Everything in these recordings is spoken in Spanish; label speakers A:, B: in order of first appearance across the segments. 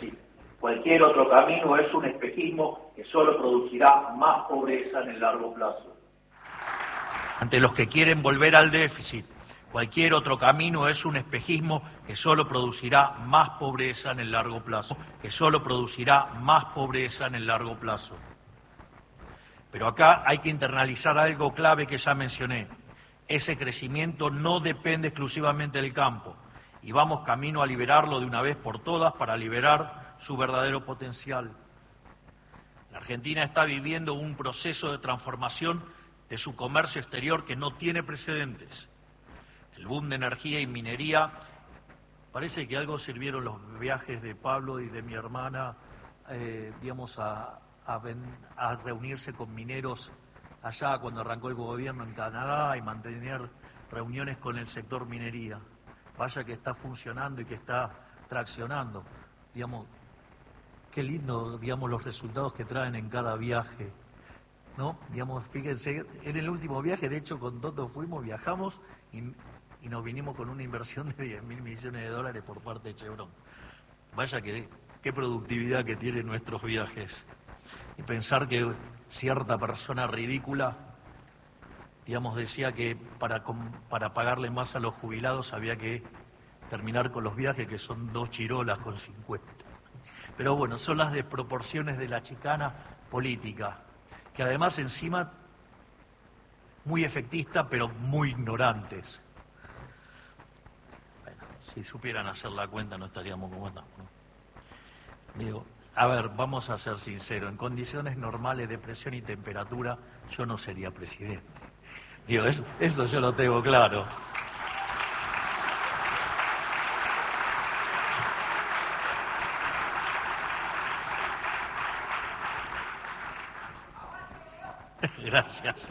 A: déficit. Cualquier otro camino es un espejismo que solo producirá más pobreza en el largo plazo.
B: Ante los que quieren volver al déficit, cualquier otro camino es un espejismo que solo producirá más pobreza en el largo plazo, Pero acá hay que internalizar algo clave que ya mencioné. Ese crecimiento no depende exclusivamente del campo y vamos camino a liberarlo de una vez por todas para liberar su verdadero potencial. La Argentina está viviendo un proceso de transformación de su comercio exterior que no tiene precedentes. El boom de energía y minería, parece que algo sirvieron los viajes de Pablo y de mi hermana, a reunirse con mineros allá cuando arrancó el gobierno en Canadá y mantener reuniones con el sector minería. Vaya que está funcionando y que está traccionando. Qué lindo, los resultados que traen en cada viaje, ¿no? Fíjense, en el último viaje, de hecho, con Toto viajamos y nos vinimos con una inversión de 10.000 millones de dólares por parte de Chevron. Vaya que qué productividad que tienen nuestros viajes. Y pensar que cierta persona ridícula, decía que para pagarle más a los jubilados había que terminar con los viajes, que son 2 chirolas con 50. Pero bueno, son las desproporciones de la chicana política, que además encima muy efectista, pero muy ignorantes. Bueno, si supieran hacer la cuenta no estaríamos como estamos, ¿no? A ver, vamos a ser sinceros, en condiciones normales de presión y temperatura yo no sería presidente. Eso yo lo tengo claro. Gracias.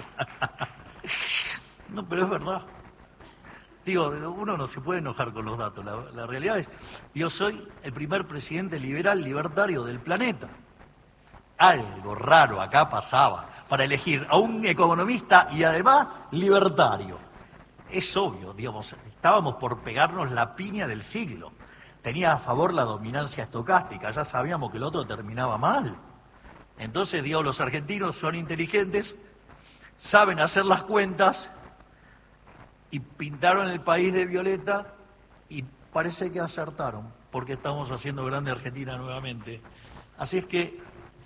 B: No, pero es verdad. Uno no se puede enojar con los datos. La realidad es, yo soy el primer presidente liberal libertario del planeta. Algo raro acá pasaba para elegir a un economista y además libertario. Es obvio, estábamos por pegarnos la piña del siglo. Tenía a favor la dominancia estocástica, ya sabíamos que el otro terminaba mal. Entonces, los argentinos son inteligentes, saben hacer las cuentas y pintaron el país de violeta y parece que acertaron, porque estamos haciendo grande Argentina nuevamente. Así es que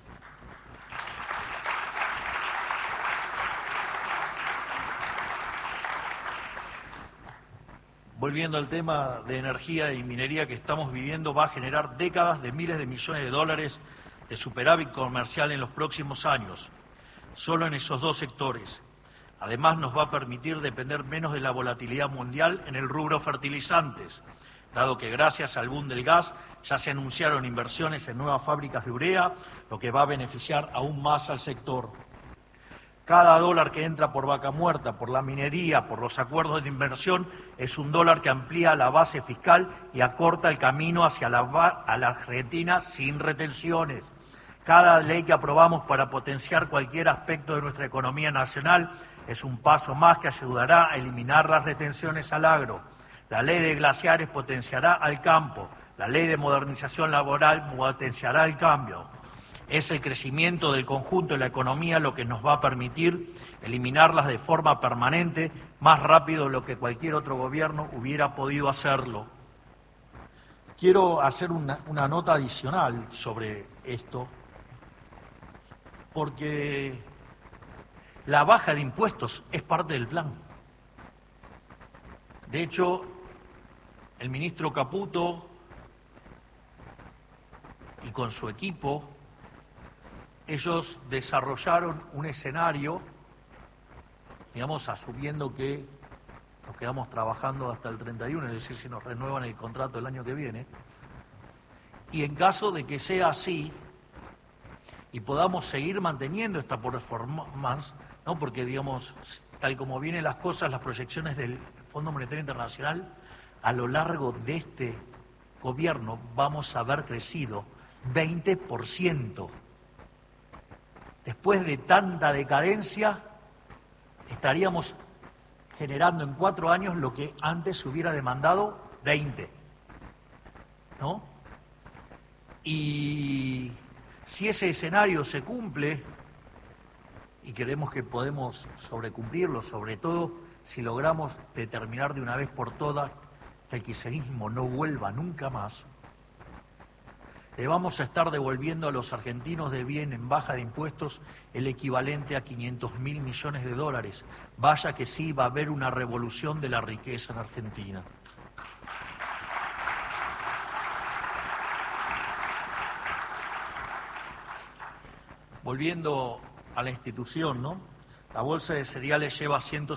B: volviendo al tema de energía y minería que estamos viviendo, va a generar décadas de miles de millones de dólares de superávit comercial en los próximos años, solo en esos 2 sectores. Además, nos va a permitir depender menos de la volatilidad mundial en el rubro fertilizantes, dado que gracias al boom del gas ya se anunciaron inversiones en nuevas fábricas de urea, lo que va a beneficiar aún más al sector. Cada dólar que entra por Vaca Muerta, por la minería, por los acuerdos de inversión, es un dólar que amplía la base fiscal y acorta el camino hacia a la Argentina sin retenciones. Cada ley que aprobamos para potenciar cualquier aspecto de nuestra economía nacional es un paso más que ayudará a eliminar las retenciones al agro. La ley de glaciares potenciará al campo. La ley de modernización laboral potenciará el cambio. Es el crecimiento del conjunto de la economía lo que nos va a permitir eliminarlas de forma permanente, más rápido de lo que cualquier otro gobierno hubiera podido hacerlo. Quiero hacer una nota adicional sobre esto, porque la baja de impuestos es parte del plan. De hecho, el ministro Caputo y con su equipo, ellos desarrollaron un escenario, asumiendo que nos quedamos trabajando hasta el 31, es decir, si nos renuevan el contrato el año que viene, y en caso de que sea así, y podamos seguir manteniendo esta performance, ¿no? Porque, tal como vienen las cosas, las proyecciones del Fondo Monetario Internacional, a lo largo de este gobierno vamos a haber crecido 20%. Después de tanta decadencia, estaríamos generando en 4 años lo que antes hubiera demandado 20, ¿no? Y si ese escenario se cumple, y creemos que podemos sobrecumplirlo, sobre todo si logramos determinar de una vez por todas que el kirchnerismo no vuelva nunca más, le vamos a estar devolviendo a los argentinos de bien en baja de impuestos el equivalente a 500.000 millones de dólares. Vaya que sí, va a haber una revolución de la riqueza en Argentina. Volviendo a la institución, ¿no? La bolsa de cereales lleva